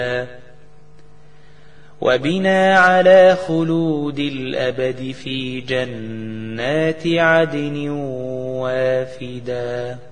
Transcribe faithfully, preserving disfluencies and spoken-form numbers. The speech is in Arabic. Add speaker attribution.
Speaker 1: وبنا على خلود الأبد في جنات عدن وافدا.